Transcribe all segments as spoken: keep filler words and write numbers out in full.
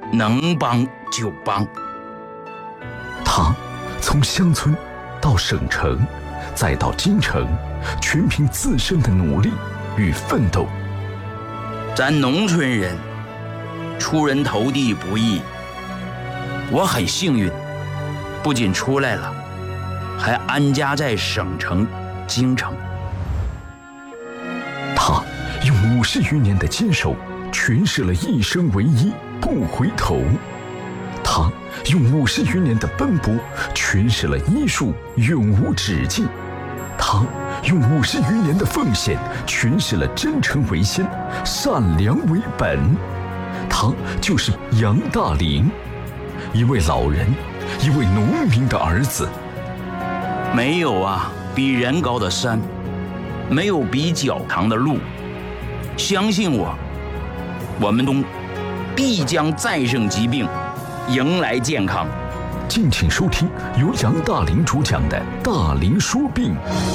能帮就帮。 他从乡村到省城，再到京城，全凭自身的努力与奋斗。 咱农村人出人头地不易，我很幸运，不仅出来了，还安家在省城京城。 他用五十余年的坚守诠释了一生唯一不回头，他用五十余年的奔波诠释了医术永无止境，他用五十余年的奉献诠释了真诚为先，善良为本。他就是杨大林，一位老人，一位农民的儿子。 没有啊比人高的山，没有比脚长的路，相信我，我们中必将战胜疾病，迎来健康。 敬请收听由杨大林主讲的《大林说病》。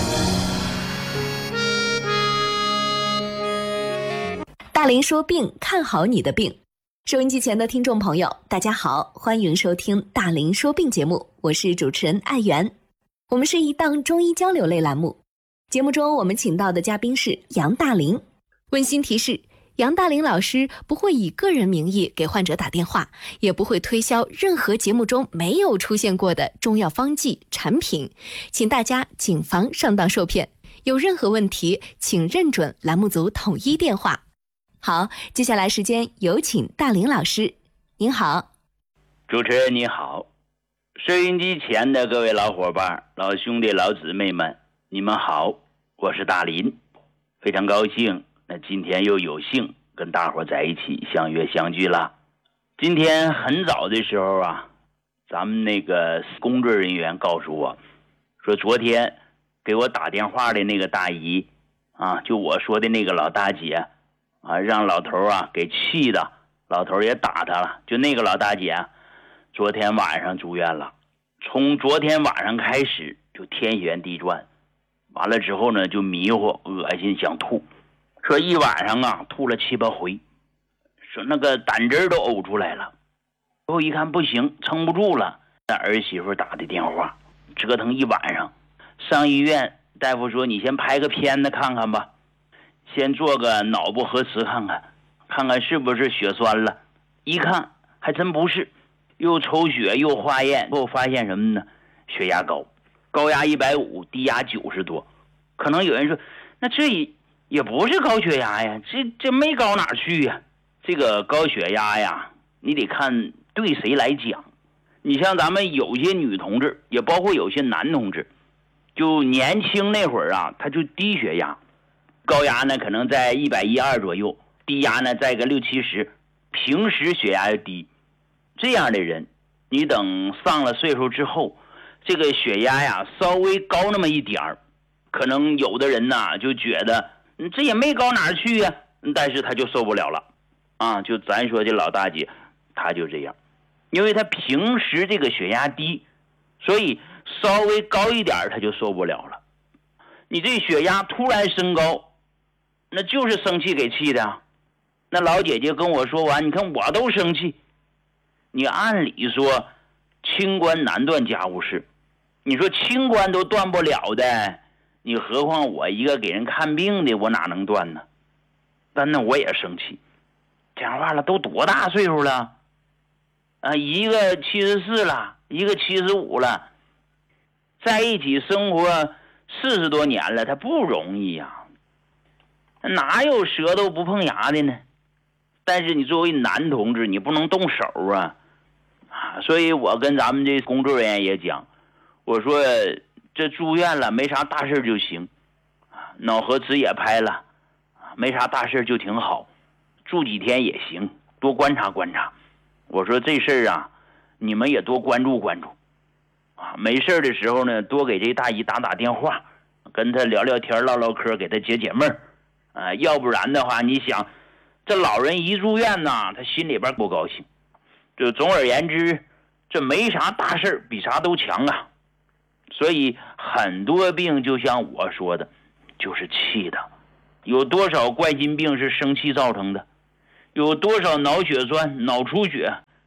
大林说病，看好你的病。收音机前的听众朋友，大家好，欢迎收听《大林说病》节目，我是主持人艾媛。我们是一档中医交流类栏目，节目中我们请到的嘉宾是杨大林。温馨提示，杨大林老师不会以个人名义给患者打电话，也不会推销任何节目中没有出现过的中药方剂产品，请大家谨防上当受骗。有任何问题，请认准栏目组统一电话。好，接下来时间有请大林老师。您好。 主持人你好，收音机前的各位老伙伴、老兄弟、老姊妹们，你们好，我是大林，非常高兴，那今天又有幸跟大伙在一起相约相聚了。今天很早的时候啊，咱们那个工作人员告诉我，说昨天给我打电话的那个大姨啊，就我说的那个老大姐啊，让老头啊给气的，老头也打他了。就那个老大姐啊，昨天晚上住院了，从昨天晚上开始就天旋地转，完了之后呢就迷糊、恶心、想吐，说一晚上啊吐了七八回，说那个胆汁都呕出来了。最后一看不行，撑不住了，那儿媳妇打的电话，折腾一晚上，上医院，大夫说你先拍个片子看看吧，先做个脑部核磁看看，看看是不是血栓了。一看还真不是，又抽血又化验，后发现什么呢？血压高，高压一百五，低压九十多。可能有人说，那这也也不是高血压呀，这这没高哪去呀？这个高血压呀，你得看对谁来讲。你像咱们有些女同志，也包括有些男同志，就年轻那会儿啊，他就低血压，高压呢可能在一百一二左右，低压呢在个六七十，平时血压又低。这样的人，你等上了岁数之后，这个血压呀稍微高那么一点儿，可能有的人呐就觉得这也没高哪去呀，但是他就受不了了啊。就咱说这老大姐，她就这样，因为她平时这个血压低，所以稍微高一点她就受不了了。你这血压突然升高，那就是生气给气的啊。那老姐姐跟我说完，你看我都生气。你按理说清官难断家务事，你说清官都断不了的，你何况我一个给人看病的，我哪能断呢？但那我也生气。讲话了，都多大岁数了啊？一个七十四了，一个七十五了，在一起生活四十多年了，他不容易呀、啊，哪有舌头不碰牙的呢？但是你作为男同志，你不能动手啊！啊，所以我跟咱们这工作人员也讲，我说这住院了没啥大事就行，脑核磁也拍了，没啥大事就挺好，住几天也行，多观察观察。我说这事儿啊，你们也多关注关注啊，没事的时候呢，多给这大姨打打电话，跟她聊聊天唠唠嗑，给她解解闷儿啊，要不然的话，你想这老人一住院呐，他心里边不高兴。就总而言之，这没啥大事比啥都强啊。所以很多病就像我说的，就是气的。有多少冠心病是生气造成的？有多少脑血栓、脑出血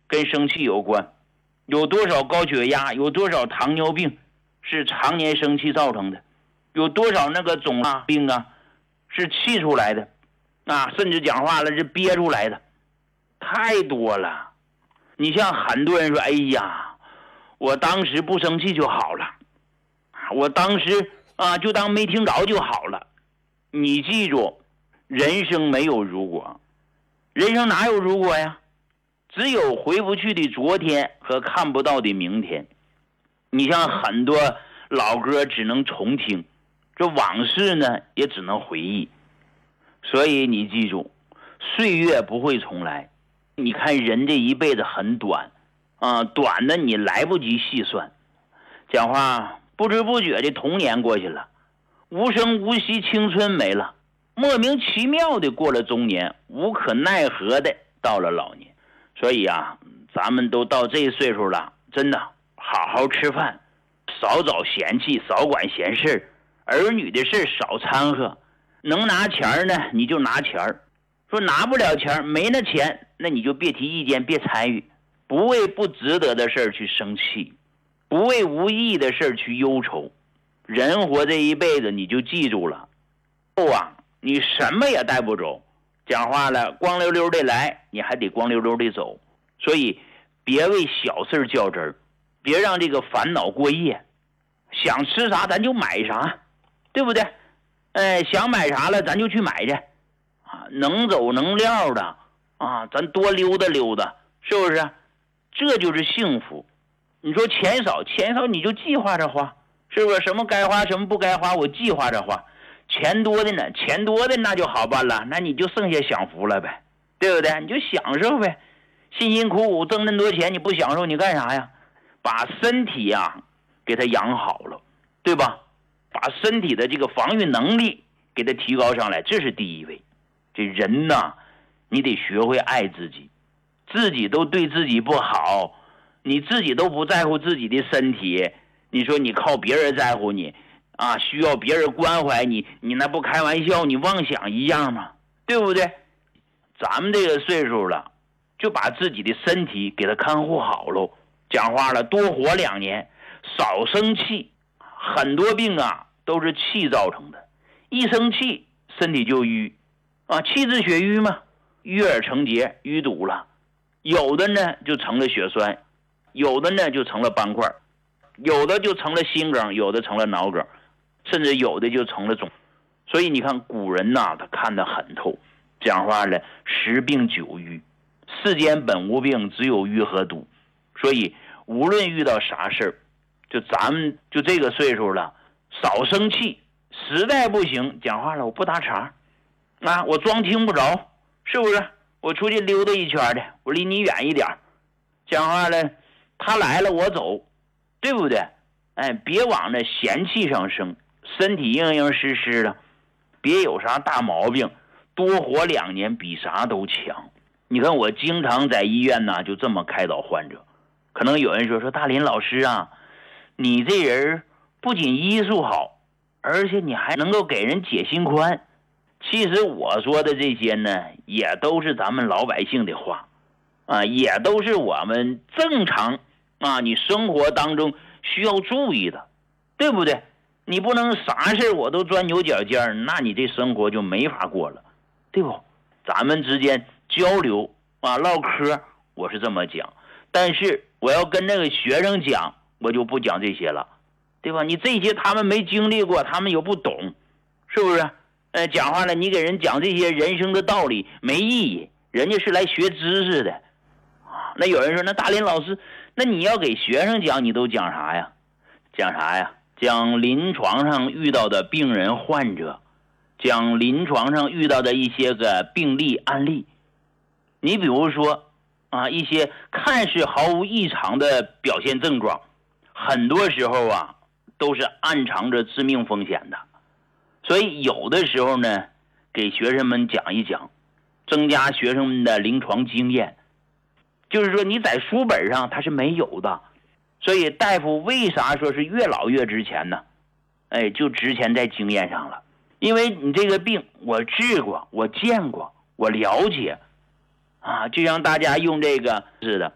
跟生气有关，有多少高血压，有多少糖尿病是常年生气造成的，有多少那个肿啊病啊是气出来的啊，甚至讲话了是憋出来的，太多了。你像很多人说，哎呀，我当时不生气就好了，我当时啊就当没听着就好了。你记住，人生没有如果，人生哪有如果呀？只有回不去的昨天和看不到的明天。你像很多老歌只能重听，这往事呢也只能回忆。所以你记住，岁月不会重来。你看人这一辈子很短啊，短的你来不及细算。讲话不知不觉的童年过去了，无声无息青春没了，莫名其妙的过了中年，无可奈何的到了老年。所以啊，咱们都到这岁数了，真的好好吃饭，少找嫌弃，少管闲事，儿女的事少掺和。能拿钱呢你就拿钱，说拿不了钱没那钱，那你就别提意见，别参与，不为不值得的事去生气，不为无意义的事去忧愁。人活这一辈子你就记住了，后啊你什么也带不走，讲话了光溜溜的来，你还得光溜溜的走。所以别为小事较真儿，别让这个烦恼过夜。想吃啥咱就买啥，对不对？哎，想买啥了咱就去买去啊，能走能撂的啊，咱多溜达溜达，是不是？这就是幸福。你说钱少，钱少你就计划着花，是不是？什么该花什么不该花我计划着花。钱多的呢，钱多的那就好办了，那你就剩下享福了呗，对不对？你就享受呗，辛辛苦苦挣那么多钱你不享受你干啥呀？把身体呀、啊、给它养好了，对吧？把身体的这个防御能力给它提高上来，这是第一位。这人呐，你得学会爱自己，自己都对自己不好，你自己都不在乎自己的身体，你说你靠别人在乎你啊，需要别人关怀你，你那不开玩笑，你妄想一样吗？对不对？咱们这个岁数了，就把自己的身体给它看护好喽。讲话了，多活两年，少生气。很多病啊都是气造成的，一生气身体就瘀啊，气滞血瘀嘛，淤而成结，淤堵了。有的呢就成了血栓，有的呢就成了斑块，有的就成了心梗，有的成了脑梗，甚至有的就成了肿。所以你看古人呐、啊，他看得很透，讲话了，十病九瘀，世间本无病，只有瘀和堵。所以无论遇到啥事儿，就咱们就这个岁数了，少生气，实在不行讲话了我不搭茬啊，我装听不着，是不是？我出去溜达一圈的，我离你远一点，讲话了他来了我走，对不对？哎，别往那嫌气上升，身体硬硬实实的，别有啥大毛病，多活两年比啥都强。你看我经常在医院呢就这么开导患者。可能有人说说大林老师啊，你这人不仅医术好，而且你还能够给人解心宽。其实我说的这些呢，也都是咱们老百姓的话啊，也都是我们正常啊，你生活当中需要注意的，对不对？你不能啥事我都钻牛角尖，那你这生活就没法过了，对不？咱们之间交流啊，唠嗑，我是这么讲。但是我要跟那个学生讲，我就不讲这些了，对吧？你这些他们没经历过，他们又不懂，是不是？呃，讲话了，你给人讲这些人生的道理没意义，人家是来学知识的啊。那有人说，那大林老师，那你要给学生讲，你都讲啥呀？讲啥呀？讲临床上遇到的病人患者，讲临床上遇到的一些个病例案例。你比如说啊，一些看似毫无异常的表现症状，很多时候啊都是暗藏着致命风险的。所以有的时候呢，给学生们讲一讲，增加学生们的临床经验。就是说你在书本上它是没有的，所以大夫为啥说是越老越值钱呢？哎，就值钱在经验上了。因为你这个病我治过，我见过，我了解啊，就像大家用这个似的，